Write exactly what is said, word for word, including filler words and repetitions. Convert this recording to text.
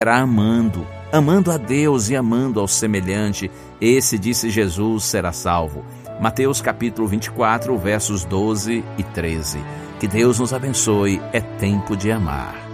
será amando, amando a Deus e amando ao semelhante. Esse, disse Jesus, será salvo. Mateus capítulo vinte e quatro, versos doze e treze. Que Deus nos abençoe. É tempo de amar.